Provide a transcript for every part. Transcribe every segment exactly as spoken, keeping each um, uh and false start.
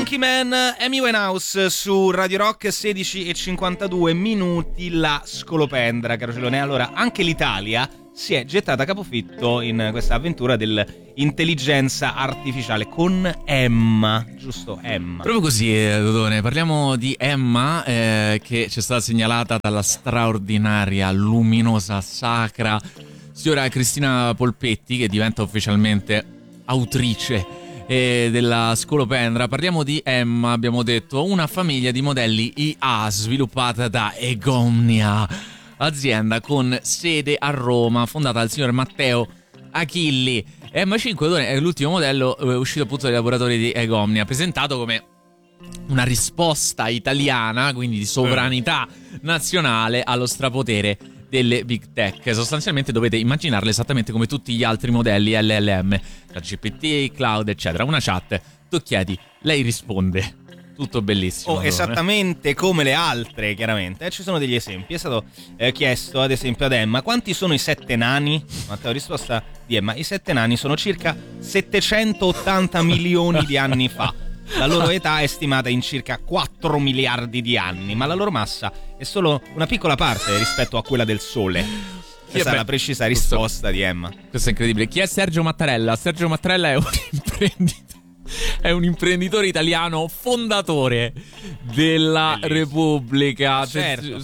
Monkey Man, Amy Winehouse su Radio Rock, sedici e cinquantadue minuti, la scolopendra, caro Celone. Allora, anche l'Italia si è gettata a capofitto in questa avventura dell'intelligenza artificiale con Emma, giusto? Emma. Proprio così, Dodone. Parliamo di Emma, eh, che ci è stata segnalata dalla straordinaria, luminosa, sacra signora Cristina Polpetti, che diventa ufficialmente autrice e della scolopendra. Parliamo di Emma, abbiamo detto, una famiglia di modelli I A sviluppata da Egomnia, azienda con sede a Roma, fondata dal signor Matteo Achilli. Emma cinque è l'ultimo modello eh, uscito appunto dai laboratori di Egomnia, presentato come una risposta italiana, quindi di sovranità nazionale, allo strapotere delle big tech. Sostanzialmente dovete immaginarle esattamente come tutti gli altri modelli L L M, G P T, cloud, eccetera. Una chat, tu chiedi, lei risponde. Tutto bellissimo. Oh, esattamente come le altre, chiaramente. Eh, ci sono degli esempi. È stato eh, chiesto, ad esempio, ad Emma, quanti sono i sette nani? Matteo, risposta di Emma: i sette nani sono circa settecentottanta milioni di anni fa. La loro età è stimata in circa quattro miliardi di anni, ma la loro massa è solo una piccola parte rispetto a quella del Sole. Questa è la precisa risposta di Emma. Questo è incredibile. Chi è Sergio Mattarella? Sergio Mattarella è un imprenditore, è un imprenditore italiano fondatore della Bellissimo. Repubblica. Certo.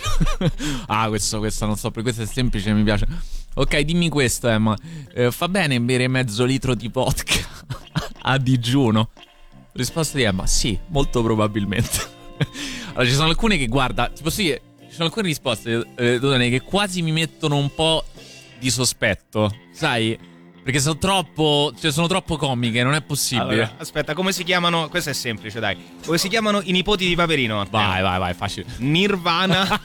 Ah, questo, questo non so, per questo è semplice, mi piace. Ok, dimmi questo, Emma. Eh, fa bene bere mezzo litro di vodka a digiuno? Risposta di Emma: sì, molto probabilmente. Allora, ci sono alcune che, guarda, ti posso dire, ci sono alcune risposte, eh, Dodone, che quasi mi mettono un po' di sospetto, sai? Perché sono troppo, cioè sono troppo comiche, non è possibile. Allora, aspetta, come si chiamano? Questo è semplice, dai. Come si chiamano i nipoti di Paperino, Matteo? Vai, vai, vai, facile. Nirvana,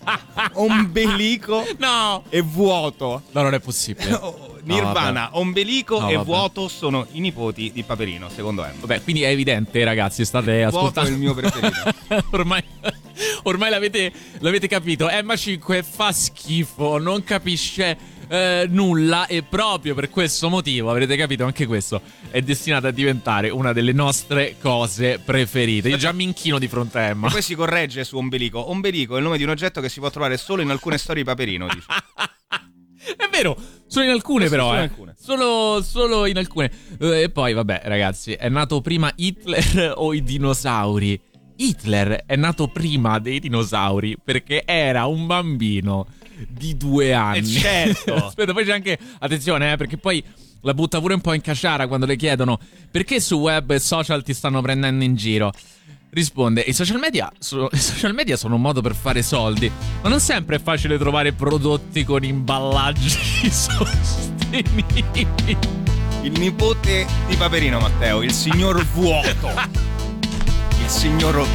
ombelico no. e vuoto. No, non è possibile. Nirvana, no, ombelico no, e vabbè. vuoto sono i nipoti di Paperino, secondo Emma. Vabbè, quindi è evidente, ragazzi, state il vuoto ascoltando. è il mio preferito. ormai ormai l'avete, l'avete capito. Emma cinque fa schifo, non capisce eh, nulla, e proprio per questo motivo, avrete capito anche questo, è destinata a diventare una delle nostre cose preferite. Io già mi inchino di fronte a Emma. E poi si corregge su ombelico. Ombelico è il nome di un oggetto che si può trovare solo in alcune storie di Paperino, dice. È vero, solo in alcune però, solo eh. in alcune. Solo, solo in alcune. Eh, E poi, vabbè, ragazzi, è nato prima Hitler o i dinosauri? Hitler è nato prima dei dinosauri perché era un bambino di due anni. E certo. Aspetta, poi c'è anche, attenzione, eh, perché poi la butta pure un po' in caciara quando le chiedono perché su web e social ti stanno prendendo in giro. Risponde: i social media, sono, i social media sono un modo per fare soldi, ma non sempre è facile trovare prodotti con imballaggi sostenibili. Il nipote di Paperino, Matteo, il signor vuoto. Il signor